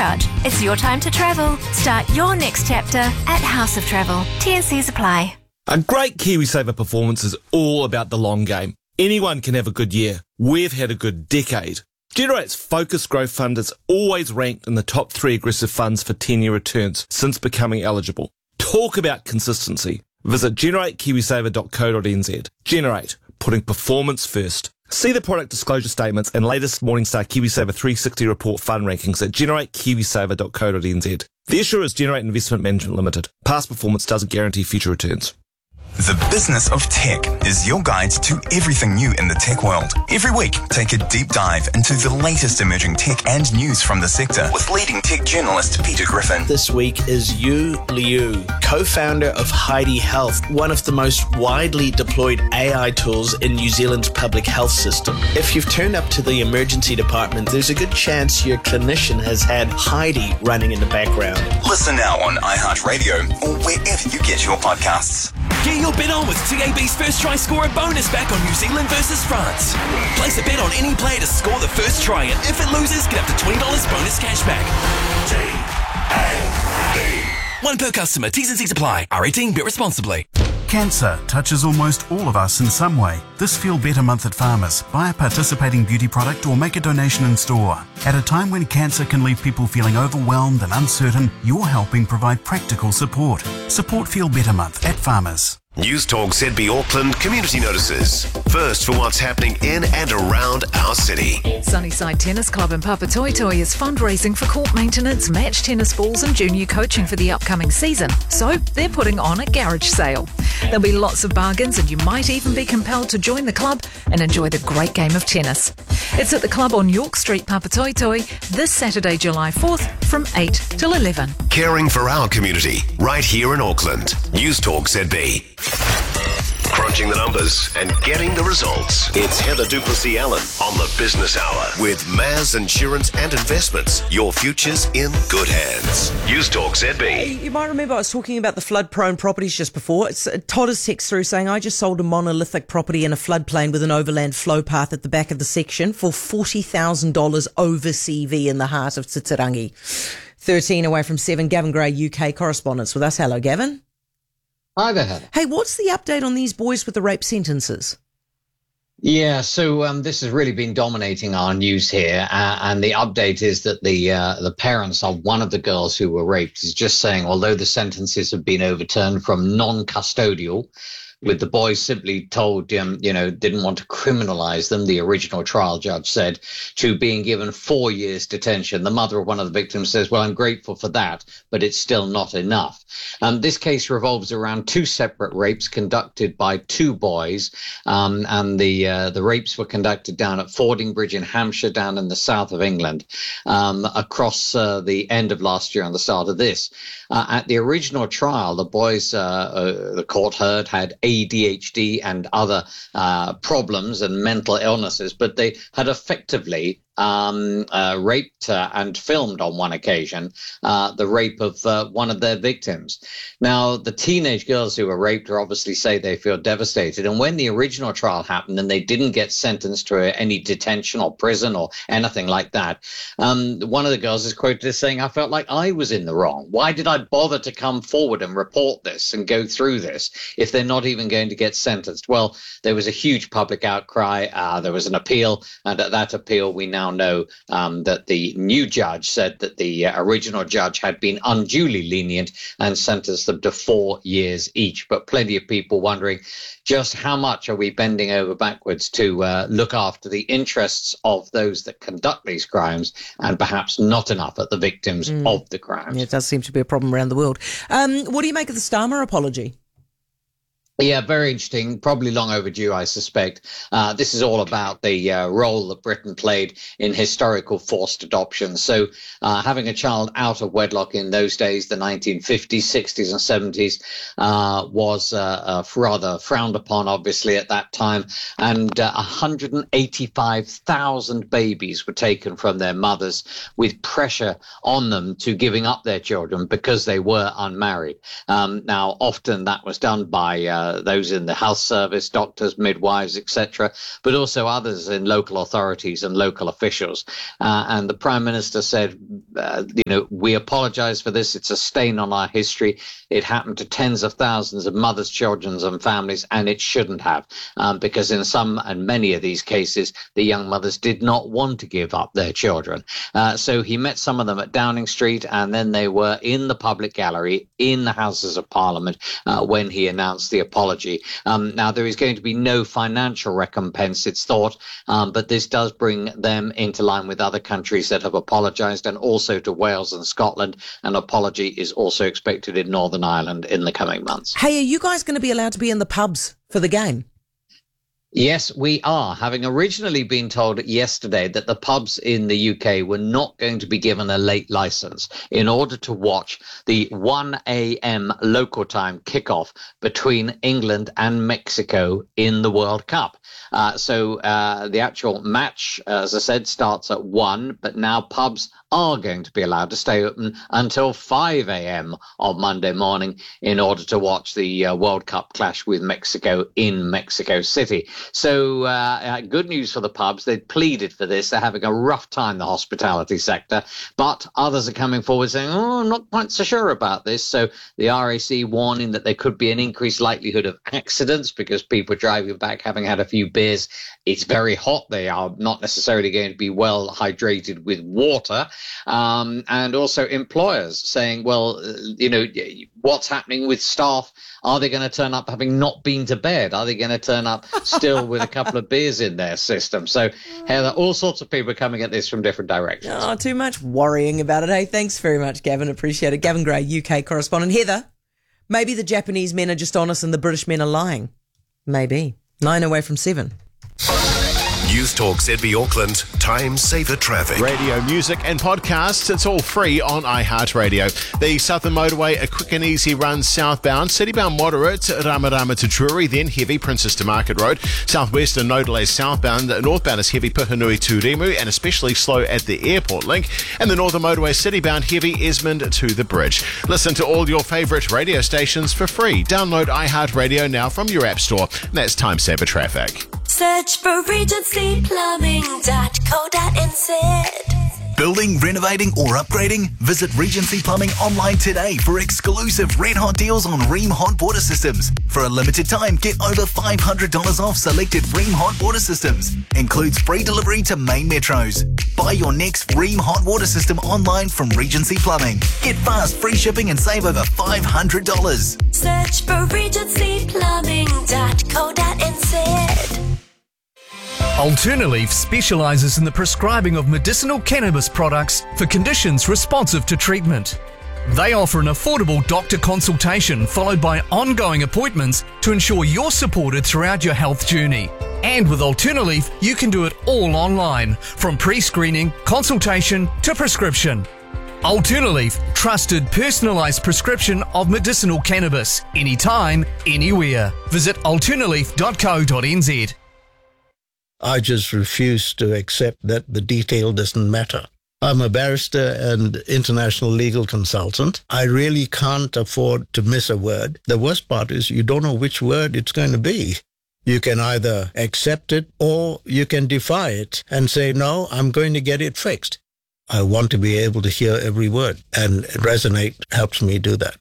charge. It's your time to travel. Start your next chapter at House of Travel. T&Cs apply. A great KiwiSaver performance is all about the long game. Anyone can have a good year. We've had a good decade. Generate's Focus Growth Fund is always ranked in the top 3 aggressive funds for 10-year returns since becoming eligible. Talk about consistency. Visit generatekiwisaver.co.nz. Generate, putting performance first. See the product disclosure statements and latest Morningstar KiwiSaver 360 report fund rankings at generatekiwisaver.co.nz. The issuer is Generate Investment Management Limited. Past performance doesn't guarantee future returns. The Business of Tech is your guide to everything new in the tech world. Every week, take a deep dive into the latest emerging tech and news from the sector with leading tech journalist Peter Griffin. This week is Yu Liu, co-founder of Heidi Health, one of the most widely deployed AI tools in New Zealand's public health system. If you've turned up to the emergency department, there's a good chance your clinician has had Heidi running in the background. Listen now on iHeartRadio or wherever you get your podcasts. Get your bet on with TAB's first try scorer bonus back on New Zealand versus France. Place a bet on any player to score the first try, and if it loses, get up to $20 bonus cashback. TAB. One per customer. T's and C's apply. R18. Bet responsibly. Cancer touches almost all of us in some way. This Feel Better month at Farmers. Buy a participating beauty product or make a donation in store. At a time when cancer can leave people feeling overwhelmed and uncertain, you're helping provide practical support. Support Feel Better month at Farmers. News Talk ZB Auckland community notices. First for what's happening in and around our city. Sunnyside Tennis Club in Papatoetoe is fundraising for court maintenance, match tennis balls and junior coaching for the upcoming season. So they're putting on a garage sale. There'll be lots of bargains and you might even be compelled to join the club and enjoy the great game of tennis. It's at the club on York Street, Papatoetoe, this Saturday, July 4th from 8 till 11. Caring for our community, right here in Auckland. News Talk ZB. Crunching the numbers and getting the results. It's Heather Duplessis-Allen on the Business Hour with Maz Insurance and Investments. Your future's in good hands. News Talk ZB. You might remember I was talking about the flood-prone properties just before. Todd has texted through saying, I just sold a monolithic property in a floodplain with an overland flow path at the back of the section for $40,000 over CV in the heart of Titirangi. 13 away from 7. Gavin Gray, UK correspondent with us. Hello, Gavin. Hi there, Heather. Hey, what's the update on these boys with the rape sentences? Yeah, so this has really been dominating our news here, and the update is that the parents of one of the girls who were raped is just saying, although the sentences have been overturned from non-custodial, with the boys simply told, didn't want to criminalize them, the original trial judge said, to being given 4 years detention. The mother of one of the victims says, well, I'm grateful for that, but it's still not enough. This case revolves around 2 separate rapes conducted by 2 boys, and the rapes were conducted down at Fordingbridge in Hampshire, down in the south of England, across the end of last year and the start of this. At the original trial, the boys, the court heard, had ADHD and other problems and mental illnesses, but they had effectively raped and filmed on one occasion the rape of one of their victims. Now, the teenage girls who were raped obviously say they feel devastated. And when the original trial happened and they didn't get sentenced to any detention or prison or anything like that, one of the girls is quoted as saying, I felt like I was in the wrong. Why did I bother to come forward and report this and go through this if they're not even going to get sentenced? Well, there was a huge public outcry. There was an appeal. And at that appeal, we now know that the new judge said that the original judge had been unduly lenient and sentenced them to 4 years each. But plenty of people wondering just how much are we bending over backwards to look after the interests of those that conduct these crimes and perhaps not enough at the victims of the crimes. Yeah, it does seem to be a problem around the world. What do you make of the Starmer apology? Yeah, very interesting. Probably long overdue, I suspect. This is all about the role that Britain played in historical forced adoption. So having a child out of wedlock in those days, the 1950s, 60s and 70s, was rather frowned upon, obviously, at that time. And 185,000 babies were taken from their mothers with pressure on them to giving up their children because they were unmarried. Now, often that was done by those in the health service, doctors, midwives, etc., but also others in local authorities and local officials. And the Prime Minister said, we apologise for this. It's a stain on our history. It happened to tens of thousands of mothers, children and families, and it shouldn't have, because in some and many of these cases, the young mothers did not want to give up their children. So he met some of them at Downing Street, and then they were in the public gallery in the Houses of Parliament when he announced the apology. Now, there is going to be no financial recompense, it's thought, but this does bring them into line with other countries that have apologised, and also to Wales and Scotland. An apology is also expected in Northern Ireland in the coming months. Hey, are you guys going to be allowed to be in the pubs for the game? Yes, we are, having originally been told yesterday that the pubs in the UK were not going to be given a late licence in order to watch the 1 a.m. local time kickoff between England and Mexico in the World Cup. So the actual match, as I said, starts at 1, but now pubs are going to be allowed to stay open until 5 a.m. on Monday morning in order to watch the World Cup clash with Mexico in Mexico City. So good news for the pubs. They pleaded for this. They're having a rough time, the hospitality sector, but others are coming forward saying, I'm not quite so sure about this. So the RAC warning that there could be an increased likelihood of accidents because people driving back having had a few beers. It's very hot. They are not necessarily going to be well hydrated with water. And also employers saying, well, what's happening with staff? Are they going to turn up having not been to bed? Are they going to turn up still with a couple of beers in their system? So, Heather, all sorts of people are coming at this from different directions. Oh, too much worrying about it. Hey, thanks very much, Gavin. Appreciate it. Gavin Gray, UK correspondent. Heather, maybe the Japanese men are just honest and the British men are lying. Maybe. 9 away from 7. News Talk ZB Auckland, Time Saver Traffic. Radio, music and podcasts, it's all free on iHeartRadio. The Southern Motorway, a quick and easy run southbound. Citybound moderate, Ramarama to Drury, then heavy, Princess to Market Road. Southwestern, no delays southbound. Northbound is heavy, Puhanui to Remu, and especially slow at the airport link. And the Northern Motorway, citybound heavy, Esmond to the bridge. Listen to all your favourite radio stations for free. Download iHeartRadio now from your app store. And that's Time Saver Traffic. Search for regencyplumbing.co.nz. Building, renovating or upgrading? Visit Regency Plumbing online today for exclusive red hot deals on Rheem hot water systems. For a limited time, get over $500 off selected Rheem hot water systems. Includes free delivery to main metros. Buy your next Rheem hot water system online from Regency Plumbing. Get fast, free shipping and save over $500. Search for regencyplumbing.co.nz. Alternaleaf specialises in the prescribing of medicinal cannabis products for conditions responsive to treatment. They offer an affordable doctor consultation followed by ongoing appointments to ensure you're supported throughout your health journey. And with Alternaleaf, you can do it all online, from pre-screening, consultation to prescription. Alternaleaf, trusted personalised prescription of medicinal cannabis, anytime, anywhere. Visit alternaleaf.co.nz. I just refuse to accept that the detail doesn't matter. I'm a barrister and international legal consultant. I really can't afford to miss a word. The worst part is you don't know which word it's going to be. You can either accept it or you can defy it and say, no, I'm going to get it fixed. I want to be able to hear every word, and Resonate helps me do that.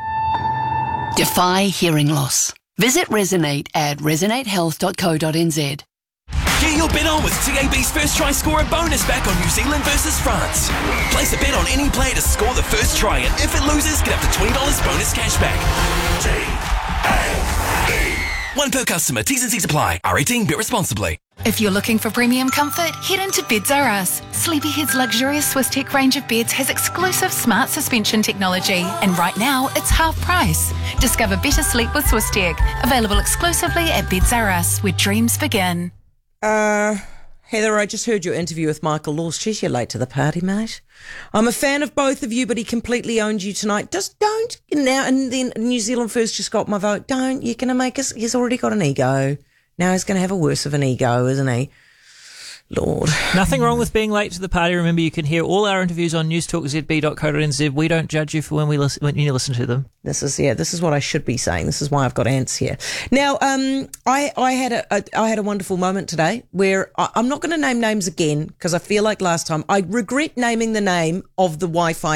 Defy hearing loss. Visit Resonate at resonatehealth.co.nz. Get your bet on with TAB's first try scorer bonus back on New Zealand versus France. Place a bet on any player to score the first try, and if it loses, get up to $20 bonus cash back. TAB. One per customer. T's and C's apply. R18. Bet responsibly. If you're looking for premium comfort, head into Beds R Us. Sleepyhead's luxurious Swiss Tech range of beds has exclusive smart suspension technology, and right now it's half price. Discover better sleep with Swiss Tech. Available exclusively at Beds R Us, where dreams begin. Heather, I just heard your interview with Michael Laws. Geez, you're late to the party, mate. I'm a fan of both of you, but he completely owned you tonight. Just don't. Now, and then New Zealand First just got my vote. Don't. You're going to make us. He's already got an ego. Now he's going to have a worse of an ego, isn't he? Lord. Nothing wrong with being late to the party. Remember, you can hear all our interviews on newstalkzb.co.nz. We don't judge you for when you listen to them. This is what I should be saying. This is why I've got ants here. Now, I had a wonderful moment today where I'm not going to name names again because I feel like last time I regret naming the name of the Wi-Fi